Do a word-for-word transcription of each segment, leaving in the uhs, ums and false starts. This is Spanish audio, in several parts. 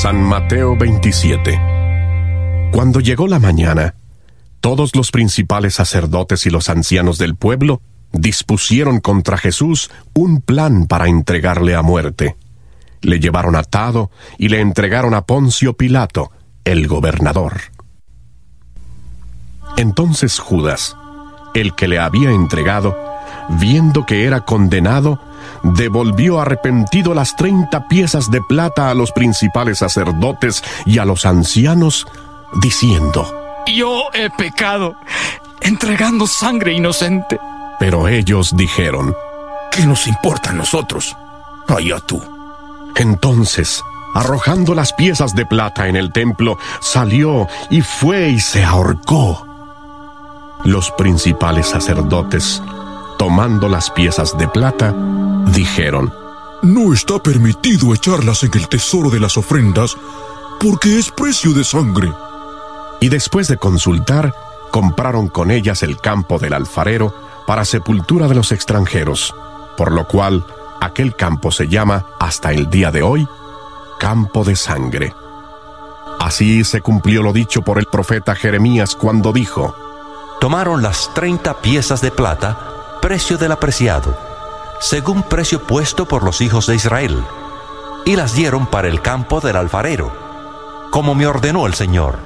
San Mateo veintisiete. Cuando llegó la mañana, todos los principales sacerdotes y los ancianos del pueblo dispusieron contra Jesús un plan para entregarle a muerte. Le llevaron atado y le entregaron a Poncio Pilato, el gobernador. Entonces Judas, el que le había entregado, viendo que era condenado, devolvió arrepentido las treinta piezas de plata a los principales sacerdotes y a los ancianos, diciendo: Yo he pecado, entregando sangre inocente. Pero ellos dijeron: ¿Qué nos importa a nosotros? Allá tú. Entonces, arrojando las piezas de plata en el templo, salió y fue y se ahorcó. Los principales sacerdotes, tomando las piezas de plata, dijeron: No está permitido echarlas en el tesoro de las ofrendas, porque es precio de sangre. Y después de consultar, compraron con ellas el campo del alfarero para sepultura de los extranjeros, por lo cual aquel campo se llama hasta el día de hoy Campo de Sangre. Así se cumplió lo dicho por el profeta Jeremías cuando dijo: Tomaron las treinta piezas de plata, precio del apreciado, según precio puesto por los hijos de Israel, y las dieron para el campo del alfarero, como me ordenó el Señor.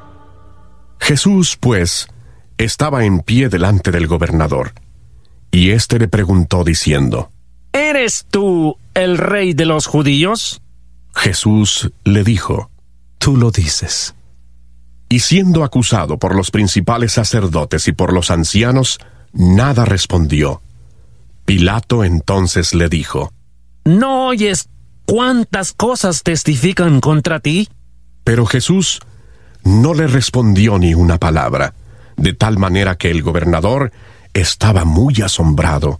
Jesús, pues, estaba en pie delante del gobernador, y éste le preguntó diciendo: ¿Eres tú el rey de los judíos? Jesús le dijo: Tú lo dices. Y siendo acusado por los principales sacerdotes y por los ancianos, nada respondió. Pilato entonces le dijo: ¿No oyes cuántas cosas testifican contra ti? Pero Jesús no le respondió ni una palabra, de tal manera que el gobernador estaba muy asombrado.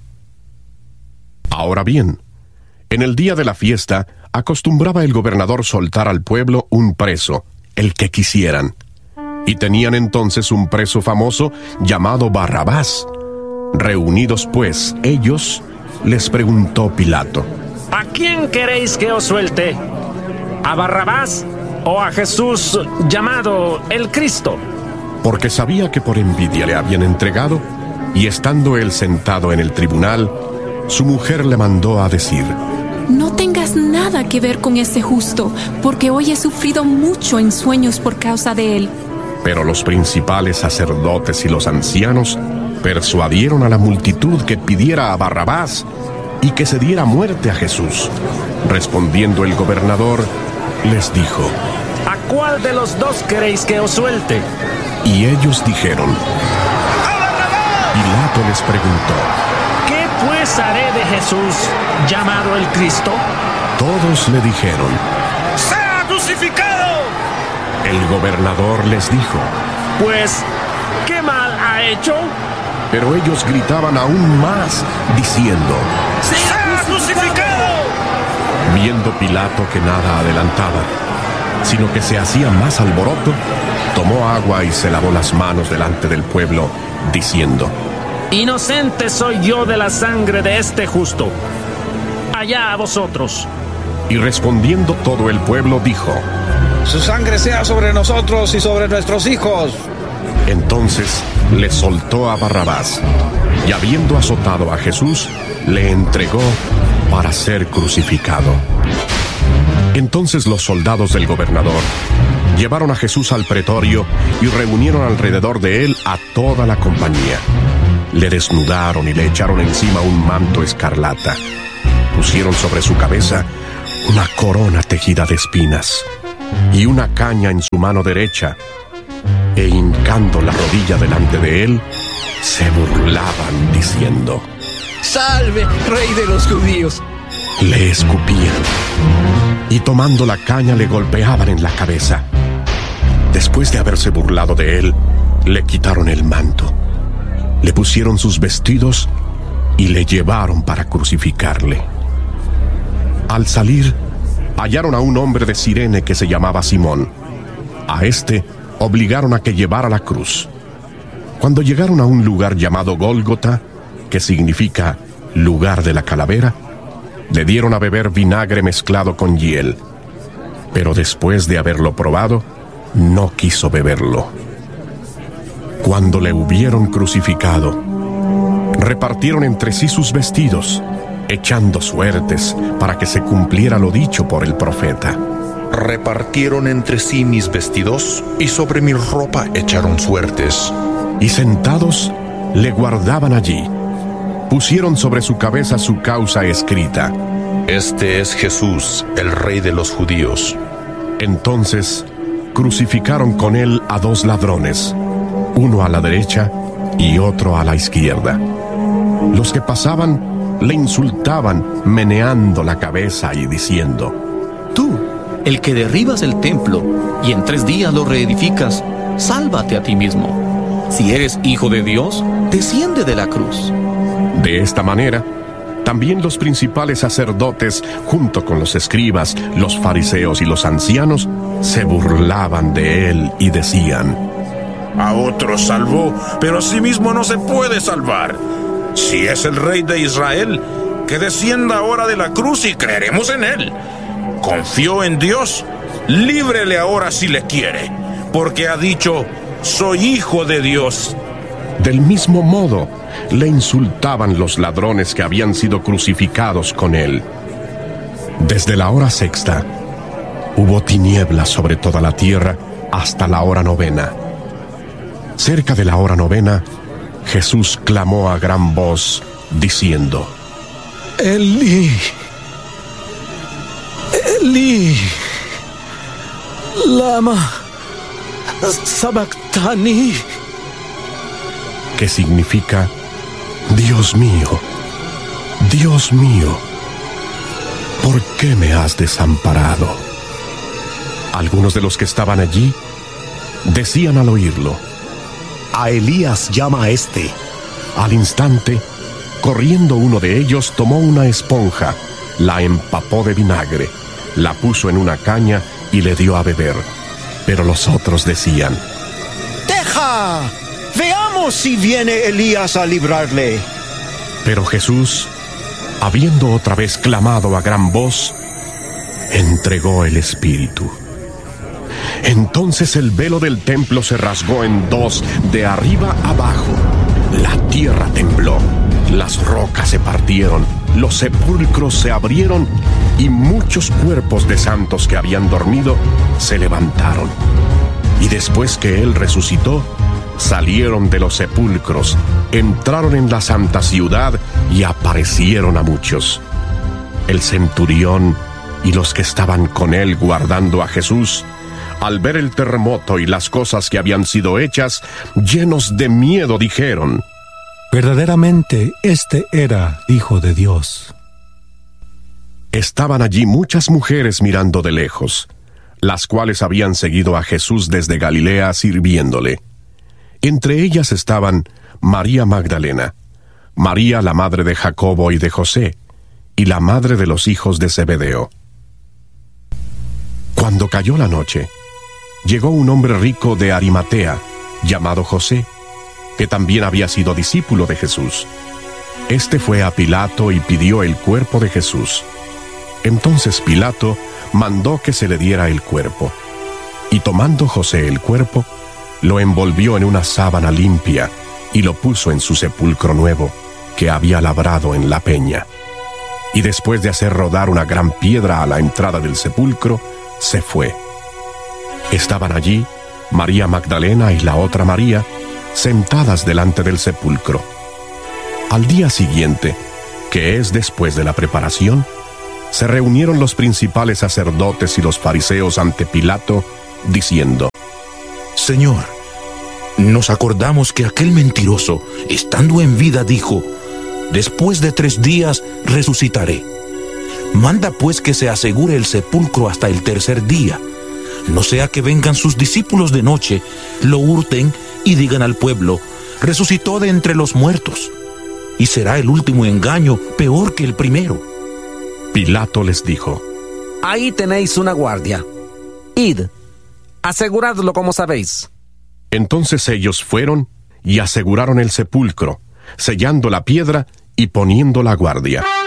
Ahora bien, en el día de la fiesta, acostumbraba el gobernador soltar al pueblo un preso, el que quisieran. Y tenían entonces un preso famoso llamado Barrabás. Reunidos pues ellos, les preguntó Pilato: ¿A quién queréis que os suelte? ¿A Barrabás o a Jesús llamado el Cristo? Porque sabía que por envidia le habían entregado, y estando él sentado en el tribunal, su mujer le mandó a decir: No tengas nada que ver con ese justo, porque hoy he sufrido mucho en sueños por causa de él. Pero los principales sacerdotes y los ancianos persuadieron a la multitud que pidiera a Barrabás y que se diera muerte a Jesús. Respondiendo el gobernador, les dijo: ¿A cuál de los dos queréis que os suelte? Y ellos dijeron: ¡A Barrabás! Pilato les preguntó: ¿Qué pues haré de Jesús llamado el Cristo? Todos le dijeron: ¡Sea crucificado! El gobernador les dijo: Pues, ¿qué mal ha hecho? Pero ellos gritaban aún más, diciendo: ¡Sea crucificado! Viendo Pilato que nada adelantaba, sino que se hacía más alboroto, tomó agua y se lavó las manos delante del pueblo, diciendo: Inocente soy yo de la sangre de este justo. Allá a vosotros. Y respondiendo todo el pueblo dijo: Su sangre sea sobre nosotros y sobre nuestros hijos. Entonces le soltó a Barrabás, y habiendo azotado a Jesús, le entregó para ser crucificado. Entonces los soldados del gobernador llevaron a Jesús al pretorio y reunieron alrededor de él a toda la compañía. Le desnudaron y le echaron encima un manto escarlata. Pusieron sobre su cabeza una corona tejida de espinas y una caña en su mano derecha, e hincando la rodilla delante de él, se burlaban diciendo: ¡Salve, rey de los judíos! Le escupían y tomando la caña le golpeaban en la cabeza. Después de haberse burlado de él, le quitaron el manto, le pusieron sus vestidos y le llevaron para crucificarle. Al salir, hallaron a un hombre de Cirene que se llamaba Simón. A este obligaron a que llevara la cruz. Cuando llegaron a un lugar llamado Gólgota, que significa lugar de la calavera, le dieron a beber vinagre mezclado con hiel. Pero después de haberlo probado, no quiso beberlo. Cuando le hubieron crucificado, repartieron entre sí sus vestidos, echando suertes para que se cumpliera lo dicho por el profeta. Repartieron entre sí mis vestidos, y sobre mi ropa echaron suertes. Y sentados, le guardaban allí. Pusieron sobre su cabeza su causa escrita: Este es Jesús, el Rey de los Judíos. Entonces crucificaron con él a dos ladrones, uno a la derecha y otro a la izquierda. Los que pasaban le insultaban, meneando la cabeza y diciendo: Tú, el que derribas el templo y en tres días lo reedificas, sálvate a ti mismo. Si eres hijo de Dios, desciende de la cruz. De esta manera, también los principales sacerdotes, junto con los escribas, los fariseos y los ancianos, se burlaban de él y decían: A otros salvó, pero a sí mismo no se puede salvar. Si es el Rey de Israel, que descienda ahora de la cruz y creeremos en él. Confió en Dios, líbrele ahora si le quiere, porque ha dicho: soy hijo de Dios. Del mismo modo, le insultaban los ladrones que habían sido crucificados con él. Desde la hora sexta, hubo tinieblas sobre toda la tierra hasta la hora novena. Cerca de la hora novena, Jesús clamó a gran voz, diciendo: Elí, Elí, lama sabactani. Que significa: Dios mío, Dios mío, ¿por qué me has desamparado? Algunos de los que estaban allí decían al oírlo: A Elías llama a este. Al instante, corriendo uno de ellos, tomó una esponja, la empapó de vinagre, la puso en una caña y le dio a beber. Pero los otros decían: ¡Deja! Veamos si viene Elías a librarle. Pero Jesús, habiendo otra vez clamado a gran voz, entregó el Espíritu. Entonces el velo del templo se rasgó en dos, de arriba abajo. La tierra tembló, las rocas se partieron, los sepulcros se abrieron, y muchos cuerpos de santos que habían dormido se levantaron. Y después que él resucitó, salieron de los sepulcros, entraron en la santa ciudad y aparecieron a muchos. El centurión y los que estaban con él guardando a Jesús, al ver el terremoto y las cosas que habían sido hechas, llenos de miedo, dijeron: Verdaderamente este era Hijo de Dios. Estaban allí muchas mujeres mirando de lejos, las cuales habían seguido a Jesús desde Galilea sirviéndole. Entre ellas estaban María Magdalena, María la madre de Jacobo y de José, y la madre de los hijos de Zebedeo. Cuando cayó la noche, llegó un hombre rico de Arimatea, llamado José, que también había sido discípulo de Jesús. Este fue a Pilato y pidió el cuerpo de Jesús. Entonces Pilato mandó que se le diera el cuerpo, y tomando José el cuerpo, lo envolvió en una sábana limpia y lo puso en su sepulcro nuevo, que había labrado en la peña. Y después de hacer rodar una gran piedra a la entrada del sepulcro, se fue. Estaban allí María Magdalena y la otra María, sentadas delante del sepulcro. Al día siguiente, que es después de la preparación, se reunieron los principales sacerdotes y los fariseos ante Pilato, diciendo: Señor, nos acordamos que aquel mentiroso, estando en vida, dijo: después de tres días resucitaré. Manda pues que se asegure el sepulcro hasta el tercer día, no sea que vengan sus discípulos de noche, lo hurten y digan al pueblo: resucitó de entre los muertos. Y será el último engaño peor que el primero. Pilato les dijo: Ahí tenéis una guardia. Id, aseguradlo como sabéis. Entonces ellos fueron y aseguraron el sepulcro, sellando la piedra y poniendo la guardia.